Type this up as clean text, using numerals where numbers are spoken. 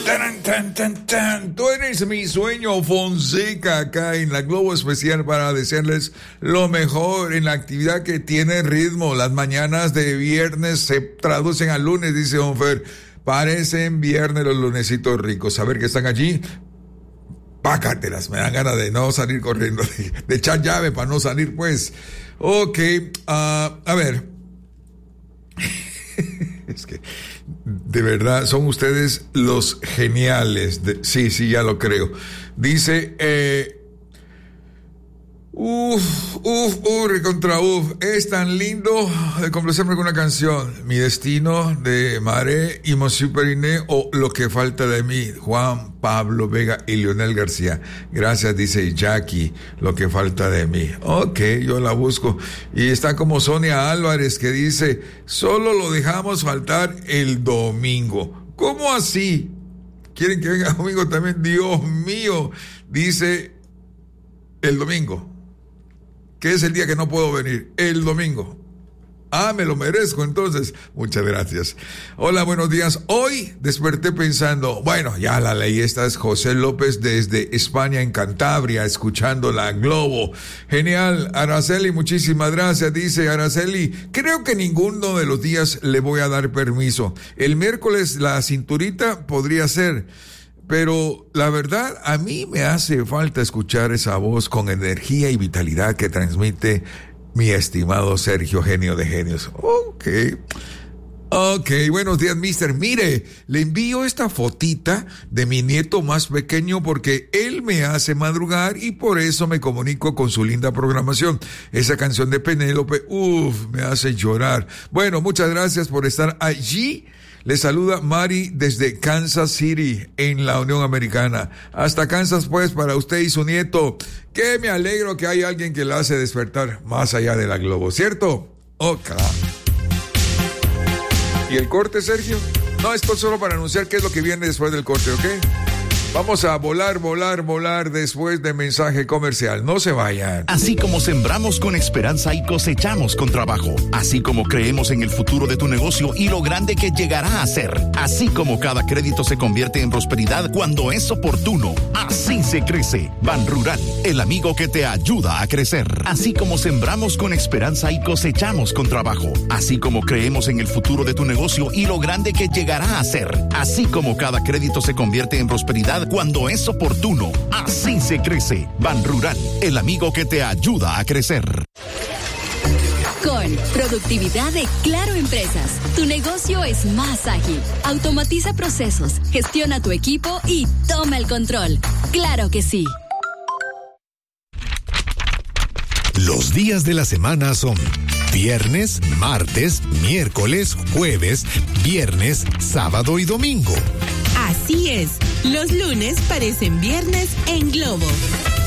Tan, tan, tan, tan. Tú eres mi sueño, Fonseca, acá en la Globo Especial para desearles lo mejor en la actividad que tiene ritmo. Las mañanas de viernes se traducen a lunes, dice Don Fer. Parecen viernes los lunesitos ricos. A ver que están allí. Pácatelas, me dan ganas de no salir corriendo, de echar llave para no salir, pues. Ok, a ver. Es que, de verdad, son ustedes los geniales. Sí, ya lo creo. Dice, recontra es tan lindo de complacerme con una canción. Mi destino de Maré y Monsieur Periné o Lo que falta de mí, Juan Pablo Vega y Leonel García. Gracias, dice Jackie, Lo que falta de mí. Ok, yo la busco. Y está como Sonia Álvarez que dice, solo lo dejamos faltar el domingo. ¿Cómo así? ¿Quieren que venga domingo también? Dios mío, dice el domingo. ¿Qué es el día que no puedo venir? El domingo. Me lo merezco entonces. Muchas gracias. Hola, buenos días. Hoy desperté pensando, bueno, ya la ley esta es José López desde España, en Cantabria, escuchando la Globo. Genial. Araceli, muchísimas gracias. Dice Araceli, creo que ninguno de los días le voy a dar permiso. El miércoles la cinturita podría ser. Pero la verdad, a mí me hace falta escuchar esa voz con energía y vitalidad que transmite mi estimado Sergio, genio de genios. Ok, buenos días, mister. Mire, le envío esta fotita de mi nieto más pequeño porque él me hace madrugar y por eso me comunico con su linda programación. Esa canción de Penélope, me hace llorar. Bueno, muchas gracias por estar allí. Le saluda Mari desde Kansas City, en la Unión Americana. Hasta Kansas, pues, para usted y su nieto. Que me alegro que hay alguien que la hace despertar más allá de la Globo, ¿cierto? Claro. ¿Y el corte, Sergio? No, esto es solo para anunciar qué es lo que viene después del corte, ¿ok? Vamos a volar después de mensaje comercial. No se vayan. Así como sembramos con esperanza y cosechamos con trabajo. Así como creemos en el futuro de tu negocio y lo grande que llegará a ser. Así como cada crédito se convierte en prosperidad cuando es oportuno. Así se crece. Ban Rural, el amigo que te ayuda a crecer. Así como sembramos con esperanza y cosechamos con trabajo. Así como creemos en el futuro de tu negocio y lo grande que llegará a ser. Así como cada crédito se convierte en prosperidad cuando es oportuno. Así se crece. Ban Rural, el amigo que te ayuda a crecer. Con productividad de Claro Empresas, tu negocio es más ágil. Automatiza procesos, gestiona tu equipo y toma el control. ¡Claro que sí! Los días de la semana son viernes, martes, miércoles, jueves, viernes, sábado y domingo. Así es, los lunes parecen viernes en Globo.